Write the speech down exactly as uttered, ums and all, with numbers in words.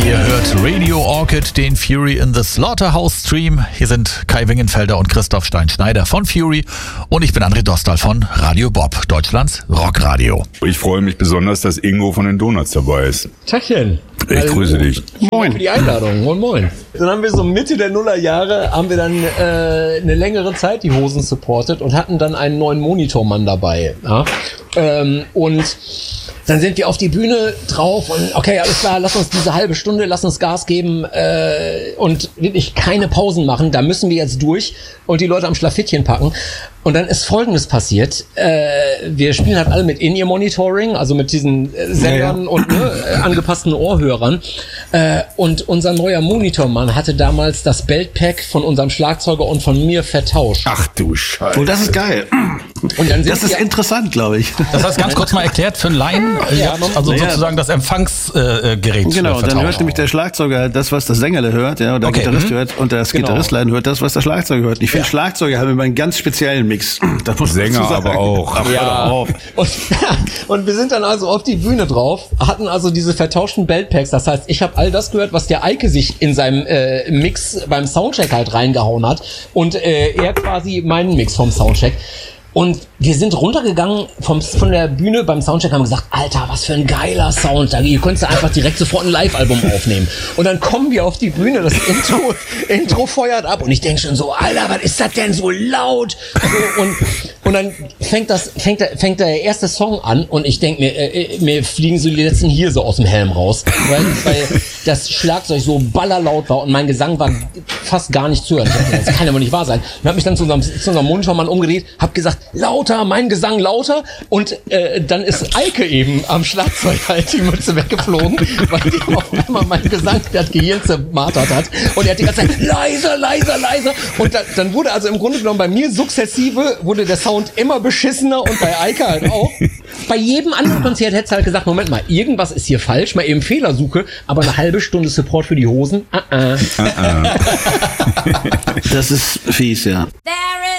Ihr hört Radio Orchid, den Fury in the Slaughterhouse Stream. Hier sind Kai Wingenfelder und Christoph Stein-Schneider von Fury und ich bin André Dostal von Radio Bob, Deutschlands Rockradio. Ich freue mich besonders, dass Ingo von den Donuts dabei ist. Tachchen. Ich also, grüße dich. Moin. Für die Einladung. Moin, moin. Dann haben wir so Mitte der Nullerjahre, haben wir dann äh, eine längere Zeit die Hosen supportet und hatten dann einen neuen Monitormann dabei. Ja? Ähm, und dann sind wir auf die Bühne drauf und okay, alles klar, lass uns diese halbe Stunde, lass uns Gas geben äh, und wirklich keine Pausen machen. Da müssen wir jetzt durch und die Leute am Schlafittchen packen. Und dann ist Folgendes passiert. Äh, wir spielen halt alle mit In-Ear-Monitoring, also mit diesen äh, Sendern ja, ja. und ne, äh, angepassten Ohrhörern. Äh, und unser neuer Monitormann hatte damals das Beltpack von unserem Schlagzeuger und von mir vertauscht. Ach du Scheiße. Oh, das ist geil. Und dann sind das ist interessant, glaube ich. Das heißt, ganz kurz mal erklärt für einen Laien, ja, also ja. sozusagen das Empfangsgerät. Äh, genau, dann hört nämlich der Schlagzeuger das, was das Sängerle hört, ja, oder okay. der Gitarrist mhm. hört, und das genau. Gitarristlein hört das, was der Schlagzeuger hört. Ich finde, ja. Schlagzeuger haben immer einen ganz speziellen Mix. Das muss Sänger aber auch. Ach, ja. auf. Und, und wir sind dann also auf die Bühne drauf, hatten also diese vertauschten Beltpacks. Das heißt, ich habe all das gehört, was der Eike sich in seinem äh, Mix beim Soundcheck halt reingehauen hat und äh, er quasi meinen Mix vom Soundcheck. Und wir sind runtergegangen vom, von der Bühne beim Soundcheck, haben gesagt, Alter, was für ein geiler Sound. Ihr könnt einfach direkt sofort ein Live-Album aufnehmen. Und dann kommen wir auf die Bühne, das Intro, Intro feuert ab und ich denke schon so, Alter, was ist das denn so laut? So, und, und dann fängt das, fängt der, fängt der erste Song an und ich denke mir, äh, mir fliegen so die letzten hier so aus dem Helm raus, weil, weil das Schlagzeug so ballerlaut war und mein Gesang war fast gar nicht zu hören. Ich dachte, das kann ja wohl nicht wahr sein. Und hab mich dann zu unserem, zu unserem Monitormann umgedreht, hab gesagt, lauter, mein Gesang lauter, und äh, dann ist Eike eben am Schlagzeug halt die Mütze weggeflogen, weil die auf einmal mein Gesang das Gehirn zermartert hat und er hat die ganze Zeit leiser, leiser, leiser und da, dann wurde also im Grunde genommen bei mir sukzessive wurde der Sound immer beschissener und bei Eike halt auch. Bei jedem anderen Konzert hättest du halt gesagt, Moment mal, irgendwas ist hier falsch, mal eben Fehlersuche, aber eine halbe Stunde Support für die Hosen, uh -uh. Das ist fies, ja.